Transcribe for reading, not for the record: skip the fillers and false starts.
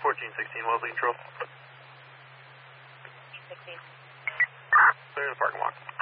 1416 Wellesley Control. 16. Clear the parking lot.